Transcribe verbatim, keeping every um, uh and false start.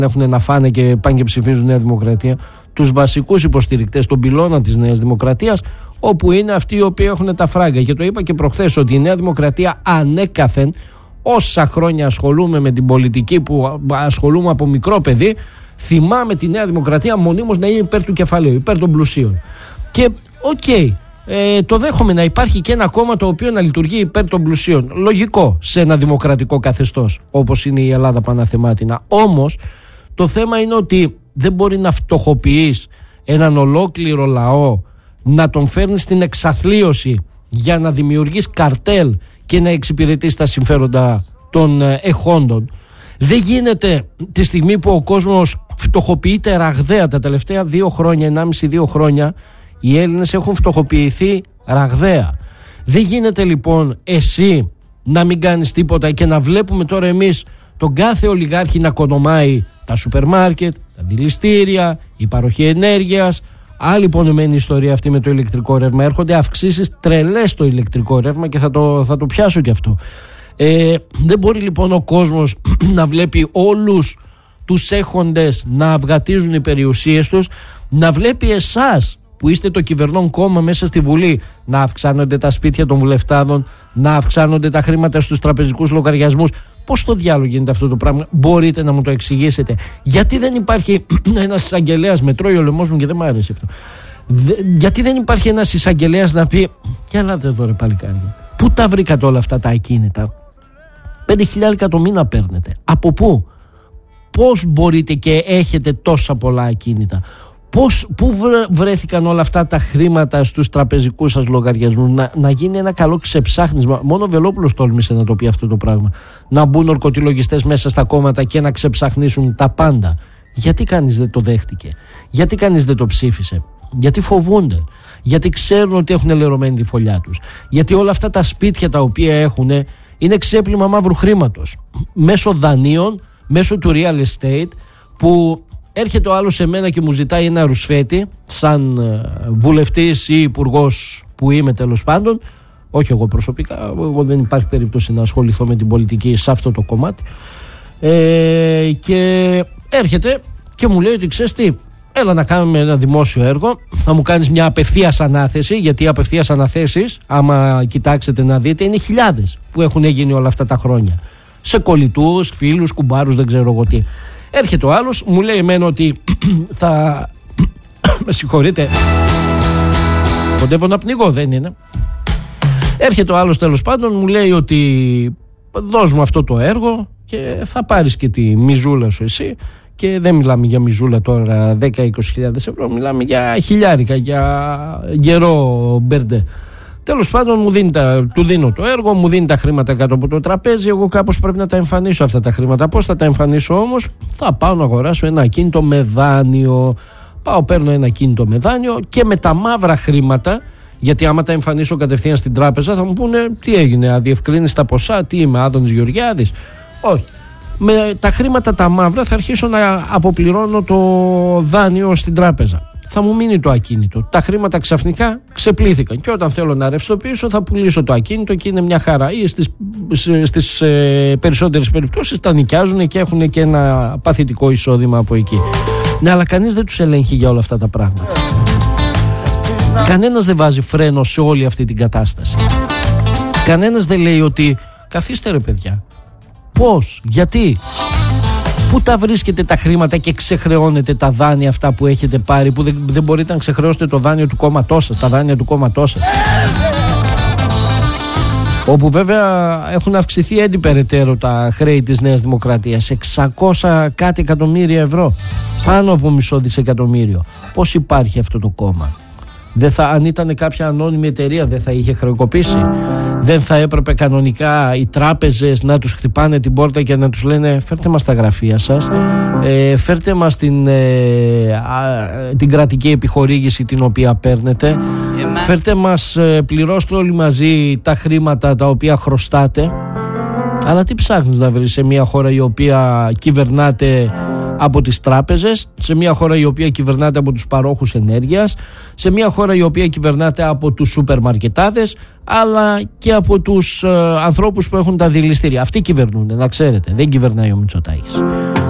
έχουν να φάνε και πάνε και ψηφίζουν Νέα Δημοκρατία, τους βασικούς υποστηρικτές, τον πυλώνα της Νέας Δημοκρατίας, όπου είναι αυτοί οι οποίοι έχουν τα φράγκα. Και το είπα και προχθές ότι η Νέα Δημοκρατία ανέκαθεν, όσα χρόνια ασχολούμαι με την πολιτική που ασχολούμαι από μικρό παιδί, θυμάμαι τη Νέα Δημοκρατία μονίμως να είναι υπέρ του κεφαλαίου, υπέρ των πλουσίων. Και οκ, okay, ε, το δέχομαι να υπάρχει και ένα κόμμα το οποίο να λειτουργεί υπέρ των πλουσίων. Λογικό σε ένα δημοκρατικό καθεστώς όπως είναι η Ελλάδα παναθεμάτινα. Όμως το θέμα είναι ότι δεν μπορεί να φτωχοποιείς έναν ολόκληρο λαό, να τον φέρνεις στην εξαθλίωση για να δημιουργείς καρτέλ και να εξυπηρετείς τα συμφέροντα των εχόντων. Δεν γίνεται τη στιγμή που ο κόσμος φτωχοποιείται ραγδαία. Τα τελευταία δύο χρόνια, ενάμιση δύο χρόνια, οι Έλληνες έχουν φτωχοποιηθεί ραγδαία. Δεν γίνεται λοιπόν εσύ να μην κάνεις τίποτα και να βλέπουμε τώρα εμείς τον κάθε ολιγάρχη να κονομάει τα σούπερ μάρκετ, τα δηληστήρια, η παροχή ενέργειας. Άλλη πονεμένη ιστορία αυτή με το ηλεκτρικό ρεύμα. Έρχονται αυξήσεις τρελές στο ηλεκτρικό ρεύμα και θα το, θα το πιάσω και αυτό. Ε, δεν μπορεί λοιπόν ο κόσμος να βλέπει όλους τους έχοντες να αυγατίζουν οι περιουσίες τους, να βλέπει εσάς που είστε το κυβερνών κόμμα μέσα στη Βουλή να αυξάνονται τα σπίτια των βουλευτάδων, να αυξάνονται τα χρήματα στους τραπεζικούς λογαριασμούς. Πώς το διάλογο γίνεται αυτό το πράγμα? Μπορείτε να μου το εξηγήσετε? Γιατί δεν υπάρχει ένας εισαγγελέας? Με τρώει ο λαιμός μου και δεν μου άρεσε αυτό. Δε, γιατί δεν υπάρχει ένας εισαγγελέας να πει: για ελάτε εδώ ρε παλικάρια, πού τα βρήκατε όλα αυτά τα ακίνητα? Πέντε χιλιάρικα το μήνα παίρνετε. Από πού? Πώς μπορείτε και έχετε τόσα πολλά ακίνητα? Πώς, πού βρέθηκαν όλα αυτά τα χρήματα στους τραπεζικούς σας λογαριασμούς? Να, να γίνει ένα καλό ξεψάχνισμα. Μόνο ο Βελόπουλος τόλμησε να το πει αυτό το πράγμα. Να μπουν ορκωτιλογιστές μέσα στα κόμματα και να ξεψαχνίσουν τα πάντα. Γιατί κανείς δεν το δέχτηκε? Γιατί κανείς δεν το ψήφισε? Γιατί φοβούνται? Γιατί ξέρουν ότι έχουν ελερωμένη τη φωλιά τους? Γιατί όλα αυτά τα σπίτια τα οποία έχουν είναι ξέπλυμα μαύρου χρήματος. Μέσω δανείων, μέσω του real estate, που έρχεται ο άλλος σε μένα και μου ζητάει ένα ρουσφέτη σαν βουλευτής ή υπουργός που είμαι, τέλος πάντων. Όχι εγώ προσωπικά, εγώ δεν υπάρχει περίπτωση να ασχοληθώ με την πολιτική σε αυτό το κομμάτι. Ε, και έρχεται και μου λέει ότι ξέρεις τι, έλα να κάνουμε ένα δημόσιο έργο, θα μου κάνεις μια απευθείας ανάθεση, γιατί οι απευθείας αναθέσεις, άμα κοιτάξετε να δείτε, είναι χιλιάδες που έχουν γίνει όλα αυτά τα χρόνια. Σε κολλητούς, φίλους, κουμπάρους, δεν ξέρω εγώ τι. Έρχεται ο άλλος, μου λέει εμένα ότι θα... με συγχωρείτε, κοντεύω να πνιγώ, δεν είναι? Έρχεται ο άλλος τέλος πάντων, μου λέει ότι δώσ' μου αυτό το έργο και θα πάρεις και τη μιζούλα σου εσύ. Και δεν μιλάμε για μιζούλα τώρα δέκα με είκοσι χιλιάδες ευρώ, μιλάμε για χιλιάρικα, για γερό μπερντέ. Τέλος πάντων μου δίνει τα, του δίνω το έργο, μου δίνει τα χρήματα κάτω από το τραπέζι. Εγώ κάπως πρέπει να τα εμφανίσω αυτά τα χρήματα. Πώς θα τα εμφανίσω όμως? Θα πάω να αγοράσω ένα ακίνητο με δάνειο. Πάω, παίρνω ένα ακίνητο με δάνειο και με τα μαύρα χρήματα, γιατί άμα τα εμφανίσω κατευθείαν στην τράπεζα θα μου πούνε τι έγινε, αδιευκρίνεις τα ποσά, τι είμαι, Άδωνης Γεωργιάδης? Όχι. Με τα χρήματα τα μαύρα θα αρχίσω να αποπληρώνω το δάνειο στην τράπεζα. Θα μου μείνει το ακίνητο. Τα χρήματα ξαφνικά ξεπλήθηκαν. Και όταν θέλω να ρευστοποιήσω, θα πουλήσω το ακίνητο και είναι μια χαρά. Ή στις, στις ε, περισσότερες περιπτώσεις τα νοικιάζουν και έχουν και ένα παθητικό εισόδημα από εκεί. Ναι, αλλά κανείς δεν τους ελέγχει για όλα αυτά τα πράγματα. Κανένας δεν βάζει φρένο σε όλη αυτή την κατάσταση. Κανένας δεν λέει ότι καθίστε ρε παιδιά. Πώς, γιατί, πού τα βρίσκετε τα χρήματα και ξεχρεώνετε τα δάνεια αυτά που έχετε πάρει, που δεν, δεν μπορείτε να ξεχρεώσετε το δάνειο του κόμματός σας, τα δάνεια του κόμματός σας, όπου βέβαια έχουν αυξηθεί έντι περαιτέρω τα χρέη της Νέας Δημοκρατίας, εξακόσια κάτι εκατομμύρια ευρώ, πάνω από μισό δισεκατομμύριο. Πώς υπάρχει αυτό το κόμμα? Δεν θα, αν ήταν κάποια ανώνυμη εταιρεία, δεν θα είχε χρεοκοπήσει? Δεν θα έπρεπε κανονικά οι τράπεζες να τους χτυπάνε την πόρτα και να τους λένε φέρτε μας τα γραφεία σας, ε, φέρτε μας την, ε, α, την κρατική επιχορήγηση την οποία παίρνετε, φέρτε μας, ε, πληρώστε όλοι μαζί τα χρήματα τα οποία χρωστάτε. Αλλά τι ψάχνεις να βρεις σε μια χώρα η οποία κυβερνάται από τις τράπεζες, σε μια χώρα η οποία κυβερνάται από τους παρόχους ενέργειας, σε μια χώρα η οποία κυβερνάται από τους σούπερ μαρκετάδες, αλλά και από τους ε, ανθρώπους που έχουν τα δηληστήρια? Αυτοί κυβερνούν, να ξέρετε, δεν κυβερνάει ο Μητσοτάκης.